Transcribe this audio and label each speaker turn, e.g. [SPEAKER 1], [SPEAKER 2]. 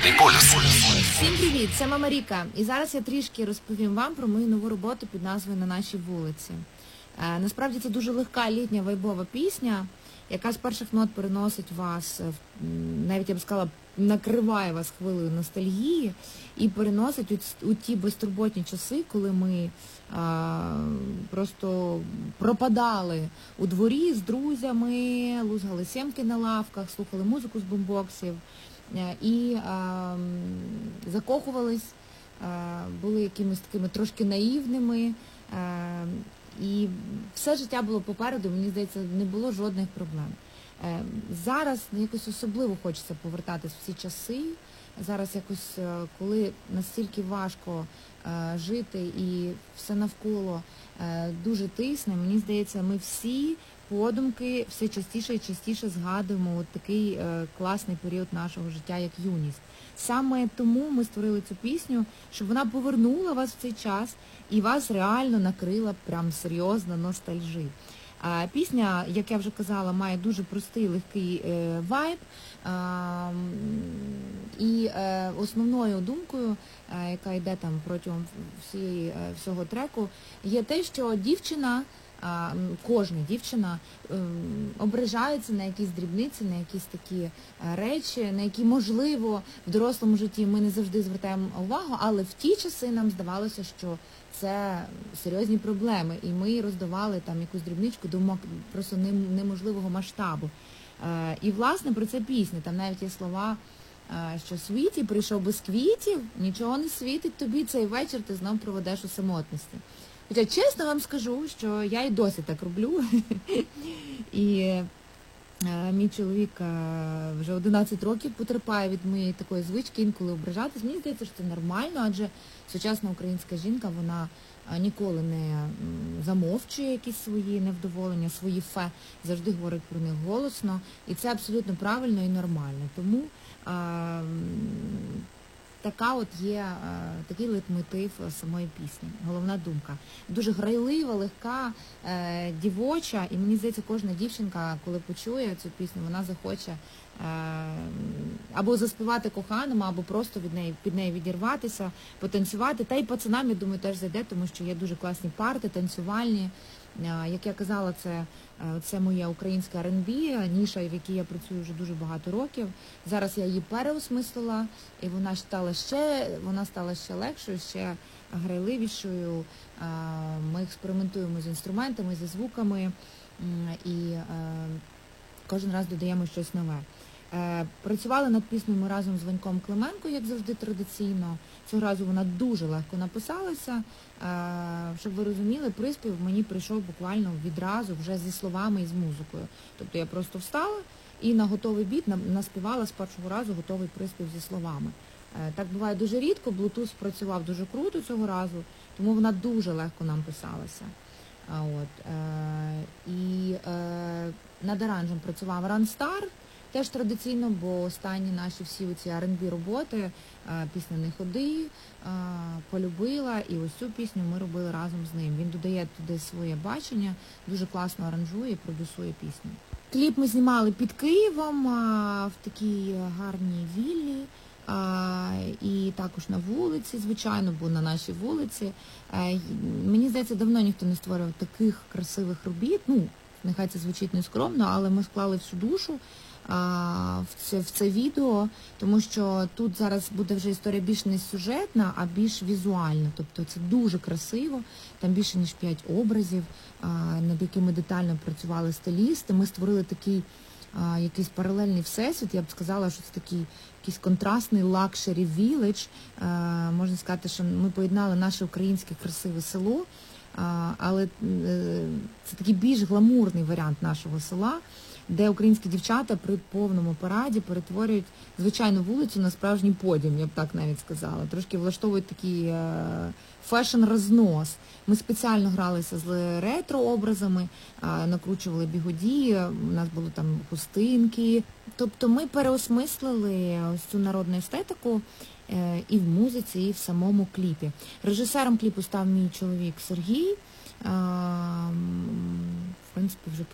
[SPEAKER 1] Південний полюс.
[SPEAKER 2] Всім привіт, це Мама Ріка. І зараз я трішки розповім вам про мою нову роботу під назвою «На нашій вулиці». Насправді це дуже легка літня вайбова пісня, яка з перших нот переносить вас, навіть я б сказала, накриває вас хвилею ностальгії і переносить у ті безтурботні часи, коли ми просто пропадали у дворі з друзями, лузгали сімки на лавках, слухали музику з бумбоксів і закохувались, були якимись такими трошки наївними. І все життя було попереду, мені здається, не було жодних проблем. Зараз якось особливо хочеться повертатись в ці часи. Зараз якось, коли настільки важко жити і все навколо дуже тисне, мені здається, ми всі подумки все частіше і частіше згадуємо от такий класний період нашого життя, як юність. Саме тому ми створили цю пісню, щоб вона повернула вас в цей час і вас реально накрила прям серйозно ностальжі. Пісня, як я вже казала, має дуже простий, легкий вайб. І основною думкою, яка йде там протягом всього треку, є те, що дівчина, кожна дівчина ображається на якісь дрібниці, на якісь такі речі, на які, можливо, в дорослому житті ми не завжди звертаємо увагу, але в ті часи нам здавалося, що це серйозні проблеми, і ми роздавали там якусь дрібничку до просто неможливого масштабу. І, власне, про це пісня. Там навіть є слова, що світі прийшов без квітів, нічого не світить тобі, цей вечір ти знов проведеш у самотності. Хоча, чесно вам скажу, що я і досі так роблю. І мій чоловік вже 11 років потерпає від моєї такої звички інколи ображатись. Мені здається, що це нормально, адже сучасна українська жінка, вона ніколи не замовчує якісь свої невдоволення, свої фе, завжди говорить про них голосно. І це абсолютно правильно і нормально. Тому така от є такий лейтмотив самої пісні, головна думка. Дуже грайлива, легка, дівоча, і мені здається, кожна дівчинка, коли почує цю пісню, вона захоче або заспівати коханому, або просто під неї відірватися, потанцювати. Та й пацанам, я думаю, теж зайде, тому що є дуже класні парти, танцювальні. Як я казала, це моя українська R&B, ніша, в якій я працюю вже дуже багато років. Зараз я її переосмислила, і вона стала ще легшою, ще грайливішою. Ми експериментуємо з інструментами, зі звуками, і кожен раз додаємо щось нове. Працювали над піснею ми разом з Ваньком Клименко, як завжди традиційно. Цього разу вона дуже легко написалася. Щоб ви розуміли, приспів мені прийшов буквально відразу вже зі словами і з музикою. Тобто я просто встала і на готовий біт наспівала з першого разу готовий приспів зі словами. Так буває дуже рідко, Bluetooth працював дуже круто цього разу, тому вона дуже легко нам писалася. І над аранжем працював Ранстар, теж традиційно, бо останні наші всі оці R&B роботи, пісня «Не ходи», «Полюбила», і ось цю пісню ми робили разом з ним. Він додає туди своє бачення, дуже класно аранжує і продюсує пісню. Кліп ми знімали під Києвом, в такій гарній віллі, і також на вулиці, звичайно, бо на нашій вулиці. Мені здається, давно ніхто не створював таких красивих робіт. Нехай це звучить нескромно, але ми склали всю душу в це відео, тому що тут зараз буде вже історія більш не сюжетна, а більш візуальна. Тобто це дуже красиво, там більше ніж 5 образів, над якими детально працювали стилісти. Ми створили такий якийсь паралельний всесвіт, я б сказала, що це такий якийсь контрастний лакшері віледж. Можна сказати, що ми поєднали наше українське красиве село, але це такий більш гламурний варіант нашого села, де українські дівчата при повному параді перетворюють звичайну вулицю на справжній подіум, я б так навіть сказала. Трошки влаштовують такий фешн-рознос. Ми спеціально гралися з ретро-образами, накручували бігуді, у нас були там хустинки. Тобто ми переосмислили ось цю народну естетику і в музиці, і в самому кліпі. Режисером кліпу став мій чоловік Сергій. В принципі, вже